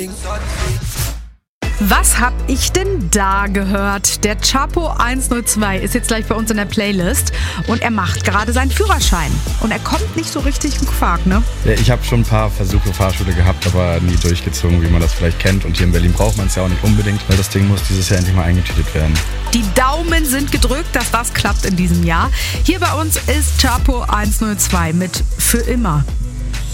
Was hab ich denn da gehört? Der Chapo 102 ist jetzt gleich bei uns in der Playlist und er macht gerade seinen Führerschein. Und er kommt nicht so richtig im Quark, ne? Ja, ich habe schon ein paar Versuche Fahrschule gehabt, aber nie durchgezogen, wie man das vielleicht kennt. Und hier in Berlin braucht man es ja auch nicht unbedingt, weil das Ding muss dieses Jahr endlich mal eingetütet werden. Die Daumen sind gedrückt, dass das klappt in diesem Jahr. Hier bei uns ist Chapo 102 mit Für immer.